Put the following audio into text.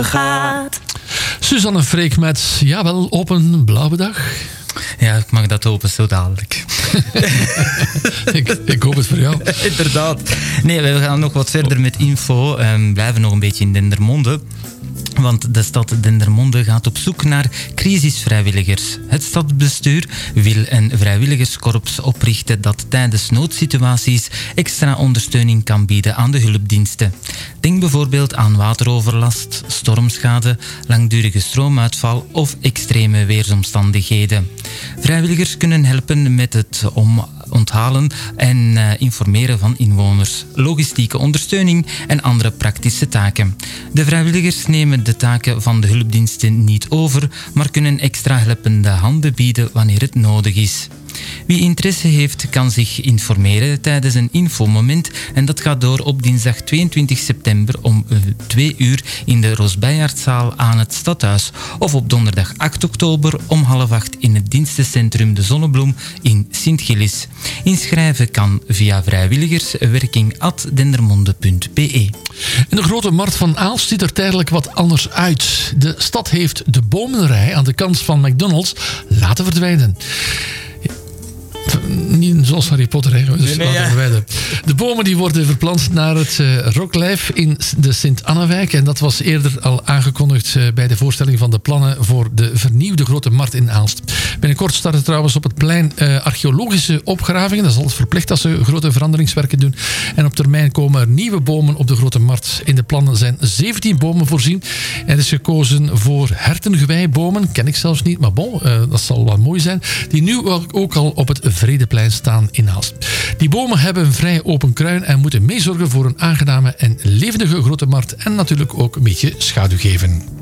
gaat. Suzanne Freek met, jawel, op een blauwe dag. Ja, ik mag dat hopen zo dadelijk. ik hoop het voor jou. Inderdaad. Nee, we gaan nog wat verder met info. We blijven nog een beetje in Dendermonde. Want de stad Dendermonde gaat op zoek naar crisisvrijwilligers. Het stadsbestuur wil een vrijwilligerskorps oprichten dat tijdens noodsituaties extra ondersteuning kan bieden aan de hulpdiensten. Denk bijvoorbeeld aan wateroverlast, stormschade, langdurige stroomuitval of extreme weersomstandigheden. Vrijwilligers kunnen helpen met het onthalen en informeren van inwoners, logistieke ondersteuning en andere praktische taken. De vrijwilligers nemen de taken van de hulpdiensten niet over, maar kunnen extra helpende handen bieden wanneer het nodig is. Wie interesse heeft, kan zich informeren tijdens een infomoment en dat gaat door op dinsdag 22 september om 2 uur in de Roosbejaardzaal aan het Stadhuis of op donderdag 8 oktober om 7:30 in het dienstencentrum De Zonnebloem in Sint-Gillis. Inschrijven kan via vrijwilligerswerking@dendermonde.be. In de grote markt van Aalst ziet er tijdelijk wat anders uit. De stad heeft de bomenrij aan de kant van McDonald's laten verdwijnen. Niet zoals Harry Potter, hè. Dus verwijden. De bomen die worden verplant naar het Rocklijf in de Sint-Annawijk. En dat was eerder al aangekondigd bij de voorstelling van de plannen voor de vernieuwde Grote Markt in Aalst. Binnenkort starten trouwens op het plein archeologische opgravingen. Dat is altijd verplicht als ze grote veranderingswerken doen. En op termijn komen er nieuwe bomen op de Grote Markt. In de plannen zijn 17 bomen voorzien. Er is gekozen voor hertengewijbomen. Ken ik zelfs niet, maar bon, dat zal wel mooi zijn. Die nu ook al op het Vredeplein staan in Aalst. Die bomen hebben een vrij open kruin en moeten meezorgen voor een aangename en levendige Grote Markt en natuurlijk ook een beetje schaduw geven.